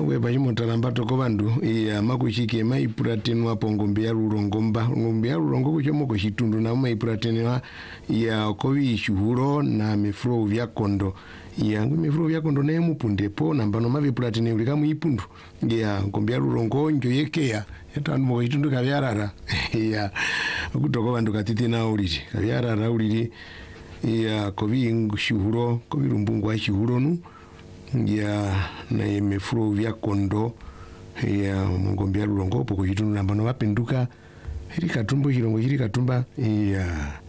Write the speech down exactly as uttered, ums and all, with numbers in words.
we bajimo talambato ko bandu ya makushike mai pratenwa pongombe ya rurongomba ngombe ya rurongo kuchomo ko shitundu na mai pratenwa ya kowi shuhuro na mifro vya kondo ya mifro vya kondo ne mupundepo nambano mavi pratene ulika muipundu ya ngombe ya rurongo njo yekea yatanu mo shitundu kabyarara ya kutoko bandu katiti na uliti kabyarara uliti ya kowi shuhuro kowi rumbungu wa shuhuro nu ya na mifro vya kondo ya ngombe ya rurongo poko shitundu nambano wapenduka hili katumbo shirongo hili katumba ya